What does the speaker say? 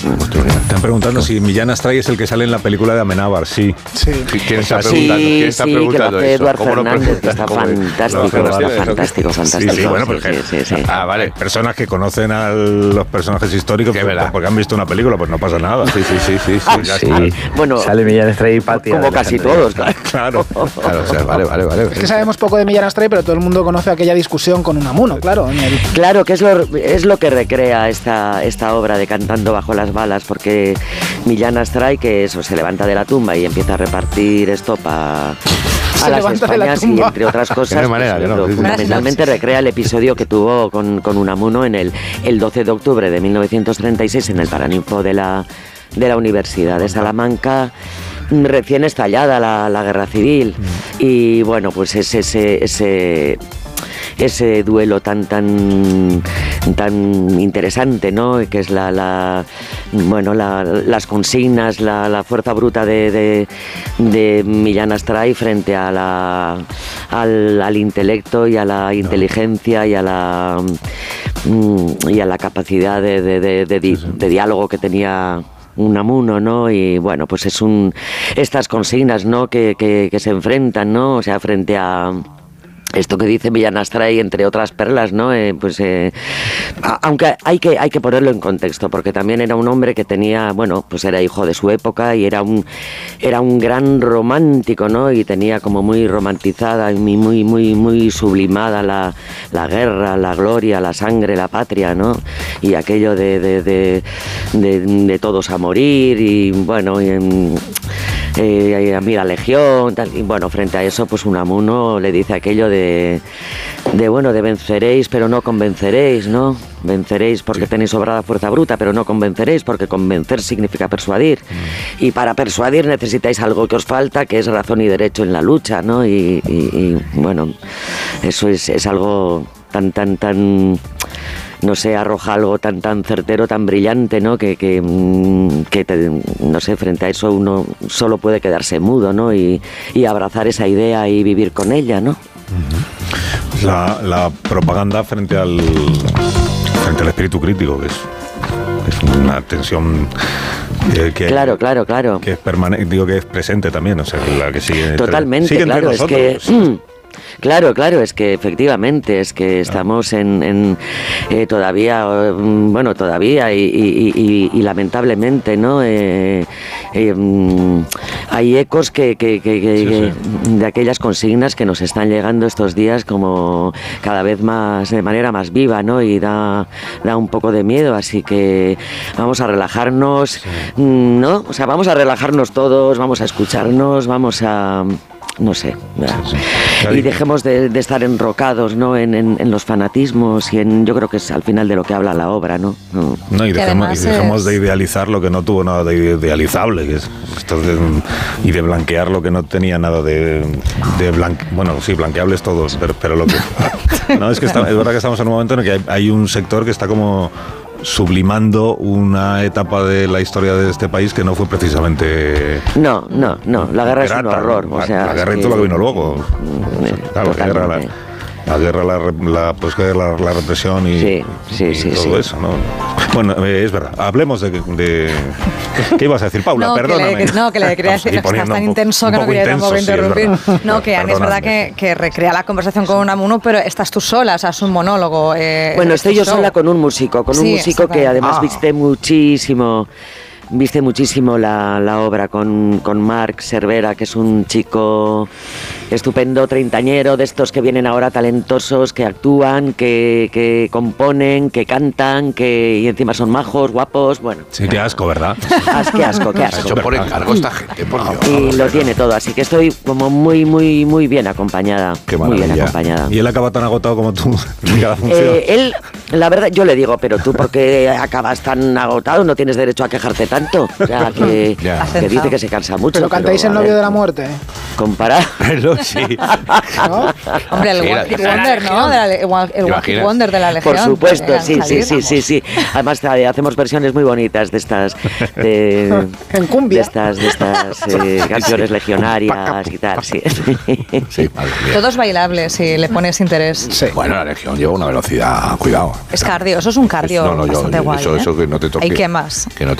Están preguntando si Millán Astray es el que sale en la película de Amenábar. Sí. ¿Quién está preguntando que eso? ¿Cómo Fernández, que está fantástico. Sí, bueno, porque vale. Personas que conocen a los personajes históricos porque han visto una película, pues no pasa nada. Sí. Bueno, sale Millán Astray y Pati. Como casi todos, claro. O sea, vale. Es que sabemos poco de Millán Astray, pero todo el mundo conoce aquella discusión con Unamuno, claro. Claro, que es lo que recrea esta obra de Cantando bajo las balas, porque Millán Astray, que eso, se levanta de la tumba y empieza a repartir estopa a las Españas y entre otras cosas, fundamentalmente recrea el episodio que tuvo con Unamuno en el 12 de octubre de 1936 en el Paraninfo de la Universidad de Salamanca, recién estallada la guerra civil. Y bueno, pues ese duelo tan interesante, ¿no? Que es las consignas, la fuerza bruta de Millán Astray frente al intelecto y a la inteligencia y a la capacidad de diálogo que tenía Unamuno, ¿no? Y bueno, pues estas consignas, ¿no? Que se enfrentan, ¿no? O sea, frente a esto que dice Millán Astray, entre otras perlas, ¿no? Aunque hay que ponerlo en contexto, porque también era un hombre que tenía, bueno, pues era hijo de su época y era un gran romántico, ¿no? Y tenía como muy romantizada y muy sublimada la guerra, la gloria, la sangre, la patria, ¿no? Y aquello de todos a morir y bueno, a mí la legión, tal. Y bueno, frente a eso, pues Unamuno le dice aquello de venceréis, pero no convenceréis, ¿no? Venceréis porque tenéis sobrada fuerza bruta, pero no convenceréis, porque convencer significa persuadir. Y para persuadir necesitáis algo que os falta, que es razón y derecho en la lucha, ¿no? Y bueno, eso es algo tan no sé, arroja algo tan certero, tan brillante, ¿no? Que no sé, frente a eso uno solo puede quedarse mudo, ¿no? Y abrazar esa idea y vivir con ella, ¿no? La propaganda frente al espíritu crítico, que es una tensión claro. Que es permanente, digo que es presente también, o sea, la que sigue. Totalmente, claro, es que Claro, es que efectivamente, es que estamos todavía y lamentablemente, ¿no? Hay ecos de aquellas consignas que nos están llegando estos días como cada vez más, de manera más viva, ¿no? Y da un poco de miedo, así que vamos a relajarnos, ¿no? O sea, vamos a relajarnos todos, vamos a escucharnos, vamos a... no sé, y dejemos de estar enrocados, ¿no? en los fanatismos y yo creo que es al final de lo que habla la obra, ¿no? Y dejemos de idealizar lo que no tuvo nada de idealizable, que es esto y de blanquear lo que no tenía nada bueno, sí, blanqueables todos, pero lo que no, es verdad que estamos en un momento en el que hay un sector que está como sublimando una etapa de la historia de este país que no fue precisamente... No, la guerra es un horror. La guerra y todo lo que vino luego. Claro, la guerra, la represión y todo eso, ¿no? Bueno, es verdad. Hablemos de ¿qué ibas a decir, Paula? Perdóname. Que le creas que estás tan intenso que no quería tampoco interrumpir. Que Ana, es verdad que recrea la conversación con Unamuno, pero estás tú sola, o sea, es un monólogo. Bueno, estoy yo sola con un músico, que además viste muchísimo la obra con Marc Cervera, que es un chico estupendo, treintañero, de estos que vienen ahora talentosos, que actúan, que componen, que cantan, y encima son majos, guapos, bueno. Sí, qué asco, ¿verdad? Qué asco. Hecho por encargo esta gente, por Dios. Y lo tiene todo, así que estoy como muy bien acompañada. Qué maravilla. Muy bien acompañada. ¿Y él acaba tan agotado como tú en cada función? Él, la verdad, yo le digo, pero tú, ¿por qué acabas tan agotado? No tienes derecho a quejarte tanto. O sea, que dice que se cansa mucho. Pero cantáis El novio de la muerte. Comparar. Sí. ¿No? Hombre, el One Hit Wonder, ¿no? El One Hit Wonder de la Legión. Por supuesto, sí. Además, hacemos versiones muy bonitas de estas... en cumbia. De estas canciones legionarias y tal, sí. Todo es bailable si le pones interés. Sí. Bueno, la Legión lleva una velocidad, cuidado. Es cardio, eso es un cardio bastante guay. Eso que no te toque. ¿Y qué más? Que no te